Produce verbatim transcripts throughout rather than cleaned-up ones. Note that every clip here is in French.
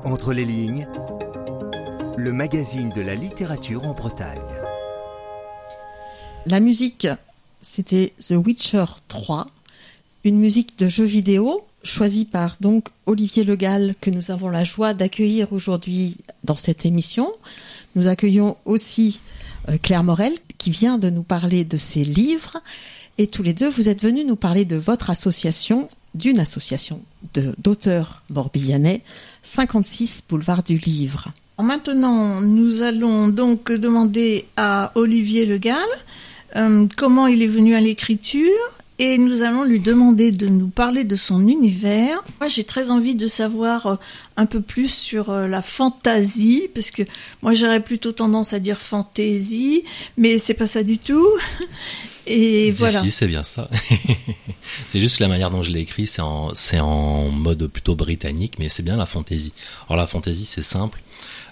Entre les lignes, le magazine de la littérature en Bretagne. La musique, c'était The Witcher trois, une musique de jeu vidéo choisie par donc Olivier Le Gall, que nous avons la joie d'accueillir aujourd'hui dans cette émission. Nous accueillons aussi euh, Claire Morel, qui vient de nous parler de ses livres. Et tous les deux, vous êtes venus nous parler de votre association, d'une association de, d'auteurs morbihanais, cinquante-six boulevard du Livre. Maintenant, nous allons donc demander à Olivier Le Gall euh, comment il est venu à l'écriture. Et nous allons lui demander de nous parler de son univers. Moi, j'ai très envie de savoir un peu plus sur la fantaisie, parce que moi, j'aurais plutôt tendance à dire fantaisie, mais c'est pas ça du tout. Et si, voilà. Si, c'est bien ça. C'est juste la manière dont je l'ai écrit, c'est en, c'est en mode plutôt britannique, mais c'est bien la fantaisie. Alors la fantaisie, c'est simple.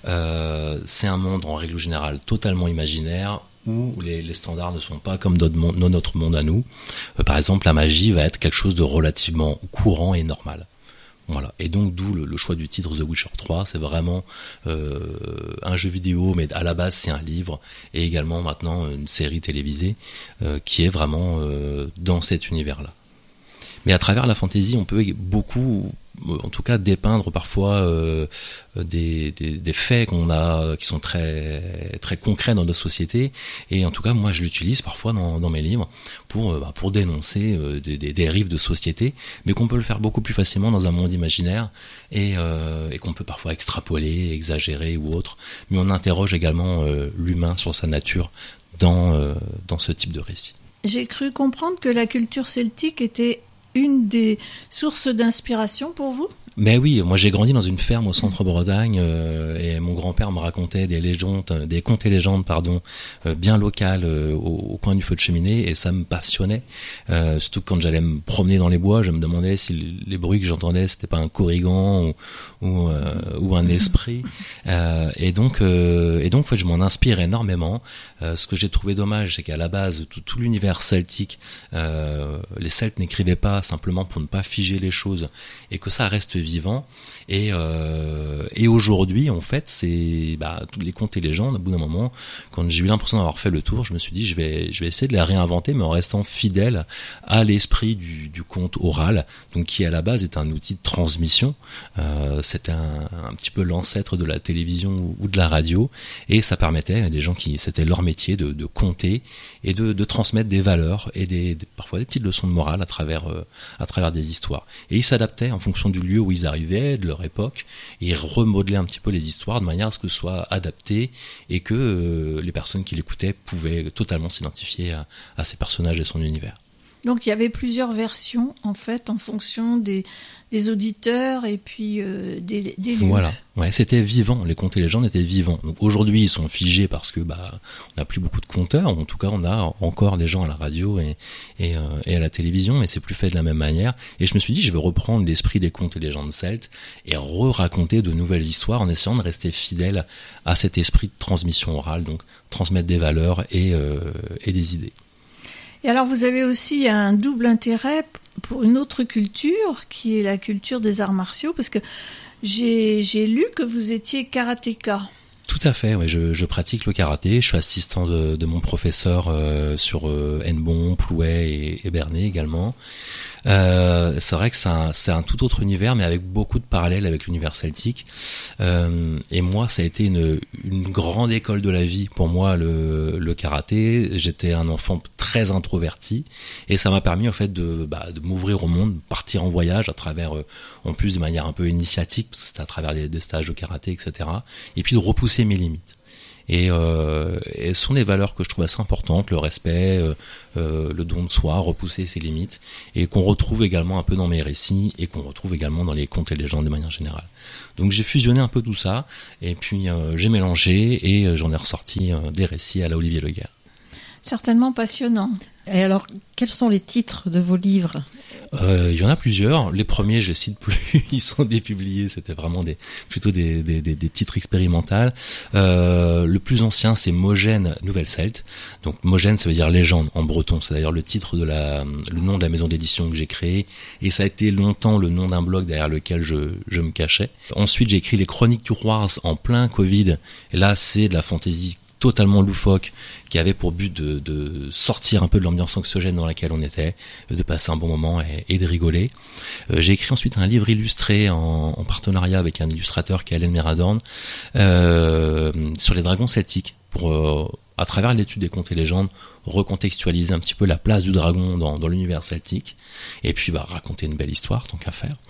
Euh, c'est un monde, en règle générale, totalement imaginaire, où les, les standards ne sont pas comme notre monde, notre monde à nous. Euh, par exemple, la magie va être quelque chose de relativement courant et normal. Voilà. Et donc, d'où le, le choix du titre The Witcher trois. C'est vraiment euh, un jeu vidéo, mais à la base, c'est un livre, et également maintenant une série télévisée euh, qui est vraiment euh, dans cet univers-là. Mais à travers la fantaisie, on peut beaucoup, en tout cas, dépeindre parfois euh, des, des, des faits qu'on a, qui sont très très concrets dans notre société. Et en tout cas, moi, je l'utilise parfois dans, dans mes livres pour bah, pour dénoncer euh, des, des dérives de société, mais qu'on peut le faire beaucoup plus facilement dans un monde imaginaire et, euh, et qu'on peut parfois extrapoler, exagérer ou autre. Mais on interroge également euh, l'humain sur sa nature dans euh, dans ce type de récit. J'ai cru comprendre que la culture celtique était une des sources d'inspiration pour vous ? Mais oui, moi j'ai grandi dans une ferme au centre Bretagne euh, et mon grand-père me racontait des légendes, des contes et légendes, pardon, euh, bien locales euh, au, au coin du feu de cheminée, et ça me passionnait. Euh, surtout quand j'allais me promener dans les bois, je me demandais si les bruits que j'entendais c'était pas un corrigan ou ou, euh, ou un esprit. Euh, et donc euh, et donc en fait, je m'en inspire énormément. Euh, ce que j'ai trouvé dommage, c'est qu'à la base tout, tout l'univers celtique, euh, les Celtes n'écrivaient pas simplement pour ne pas figer les choses et que ça reste vivant. Et, euh, et aujourd'hui, en fait, c'est bah, tous les contes et légendes. Au bout d'un moment, quand j'ai eu l'impression d'avoir fait le tour, je me suis dit, je vais, je vais essayer de les réinventer, mais en restant fidèle à l'esprit du, du conte oral, donc qui à la base est un outil de transmission. Euh, c'était un, un petit peu l'ancêtre de la télévision ou, ou de la radio, et ça permettait à des gens qui, c'était leur métier de, de conter et de, de transmettre des valeurs et des, des, parfois des petites leçons de morale à travers, euh, à travers des histoires. Et ils s'adaptaient en fonction du lieu où ils arrivaient, de leur époque, et ils remodelaient un petit peu les histoires de manière à ce que ce soit adapté et que euh, les personnes qui l'écoutaient pouvaient totalement s'identifier à, à ces personnages et son univers. Donc il y avait plusieurs versions en fait en fonction des, des auditeurs et puis euh, des, des lieux. Voilà, ouais, c'était vivant, les contes et légendes étaient vivants. Donc aujourd'hui ils sont figés parce que bah on n'a plus beaucoup de conteurs, en tout cas on a encore des gens à la radio et, et, euh, et à la télévision, mais c'est plus fait de la même manière. Et je me suis dit je vais reprendre l'esprit des contes et légendes celtes et re-raconter de nouvelles histoires en essayant de rester fidèle à cet esprit de transmission orale, donc transmettre des valeurs et, euh, et des idées. Et alors vous avez aussi un double intérêt pour une autre culture qui est la culture des arts martiaux, parce que j'ai, j'ai lu que vous étiez karatéka. Tout à fait, ouais, je, je pratique le karaté, je suis assistant de, de mon professeur euh, sur euh, Hennebont, Plouay et, et Bernay également. Euh, c'est vrai que c'est un, c'est un tout autre univers, mais avec beaucoup de parallèles avec l'univers celtique. Euh, et moi, ça a été une, une grande école de la vie pour moi, le, le karaté. J'étais un enfant très introverti, et ça m'a permis en fait de, bah, de m'ouvrir au monde, partir en voyage à travers, euh, en plus de manière un peu initiatique, parce que c'était à travers des, des stages de karaté, et cetera. Et puis de repousser mes limites. Et, euh, et ce sont des valeurs que je trouve assez importantes, le respect, euh, euh, le don de soi, repousser ses limites, et qu'on retrouve également un peu dans mes récits, et qu'on retrouve également dans les contes et légendes de manière générale. Donc j'ai fusionné un peu tout ça, et puis euh, j'ai mélangé, et euh, j'en ai ressorti euh, des récits à la Olivier Le Gall. Certainement passionnant. Et alors, quels sont les titres de vos livres ? Euh, il y en a plusieurs. Les premiers, je les cite plus. Ils sont dépubliés. C'était vraiment des, plutôt des, des, des, des titres expérimentaux. Euh, le plus ancien, c'est Mogène Nouvelle-Celte. Donc, Mogène, ça veut dire légende en breton. C'est d'ailleurs le titre de la, le nom de la maison d'édition que j'ai créée. Et ça a été longtemps le nom d'un blog derrière lequel je, je me cachais. Ensuite, j'ai écrit les Chroniques du Roi en plein Covid. Et là, c'est de la fantaisie totalement loufoque, qui avait pour but de, de sortir un peu de l'ambiance anxiogène dans laquelle on était, de passer un bon moment et, et de rigoler. Euh, j'ai écrit ensuite un livre illustré en, en partenariat avec un illustrateur qui est Alain Meradorn, euh, sur les dragons celtiques, pour, euh, à travers l'étude des contes et légendes, recontextualiser un petit peu la place du dragon dans, dans l'univers celtique, et puis bah, raconter une belle histoire, tant qu'à faire.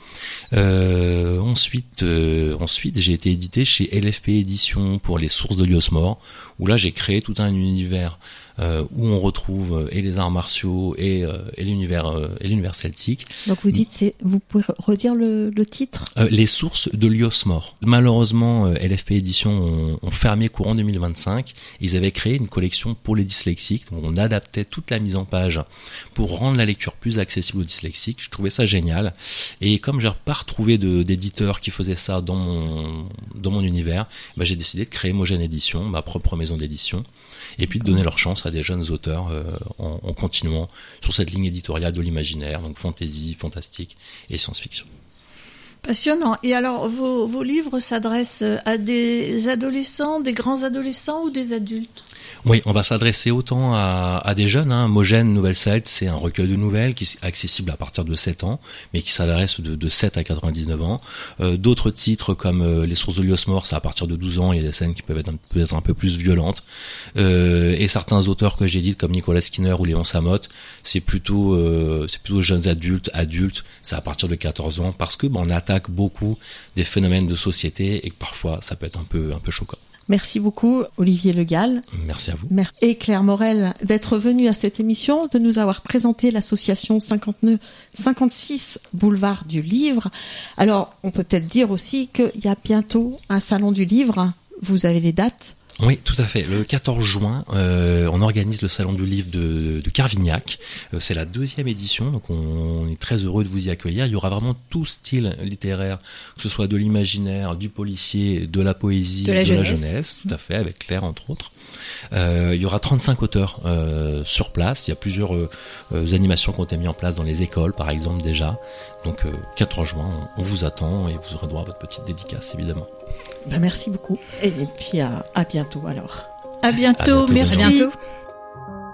Euh, ensuite, euh, ensuite, j'ai été édité chez L F P Éditions pour les sources de Liosmore, où là j'ai créé tout un univers euh, où on retrouve euh, et les arts martiaux et, euh, et l'univers euh, et l'univers celtique. Donc vous dites, c'est, vous pouvez redire le, le titre ? euh, Les sources de Liosmore. Malheureusement, euh, L F P Éditions ont, ont fermé courant deux mille vingt-cinq. Ils avaient créé une collection pour les dyslexiques. Donc on adaptait toute la mise en page pour rendre la lecture plus accessible aux dyslexiques. Je trouvais ça génial. Et comme j'ai pas retrouvé de, d'éditeur qui faisait ça dans mon, dans mon univers, bah, j'ai décidé de créer Mogène Édition, ma propre maison d'édition, et puis de donner leur chance à des jeunes auteurs euh, en, en continuant sur cette ligne éditoriale de l'imaginaire, donc fantasy, fantastique et science-fiction. Passionnant. Et alors, vos, vos livres s'adressent à des adolescents, des grands adolescents ou des adultes ? Oui, on va s'adresser autant à, à des jeunes. Hein. Mogène Nouvelle-Celte, c'est un recueil de nouvelles qui est accessible à partir de sept ans, mais qui s'adresse de, de sept à quatre-vingt-dix-neuf ans. Euh, d'autres titres comme euh, Les sources de Liosmore, c'est à partir de douze ans. Il y a des scènes qui peuvent être un, peut-être un peu plus violentes. Euh, et certains auteurs que j'ai dit, comme Nicolas Skinner ou Léon Samotte, c'est plutôt, euh, c'est plutôt jeunes adultes, adultes. C'est à partir de quatorze ans, parce que ben, on attaque beaucoup des phénomènes de société et que parfois ça peut être un peu, un peu choquant. Merci beaucoup, Olivier Le Gall. Merci à vous. Et Claire Morel d'être venue à cette émission, de nous avoir présenté l'association cinquante-neuf, cinquante-six Boulevard du Livre. Alors, on peut peut-être dire aussi qu'il y a bientôt un salon du livre. Vous avez les dates ? Oui, tout à fait. Le quatorze juin, euh, on organise le salon du livre de, de Carvignac. Euh, c'est la deuxième édition, donc on est très heureux de vous y accueillir. Il y aura vraiment tout style littéraire, que ce soit de l'imaginaire, du policier, de la poésie, de la, de jeunesse. la jeunesse, tout à fait, avec Claire entre autres. Euh, il y aura trente-cinq auteurs euh, sur place. Il y a plusieurs euh, euh, animations qui ont été mises en place dans les écoles, par exemple, déjà. Donc, euh, quatorze juin, on, on vous attend et vous aurez droit à votre petite dédicace, évidemment. Ben, merci beaucoup. Et puis, à, à bientôt, alors. À bientôt, À bientôt, merci. À bientôt.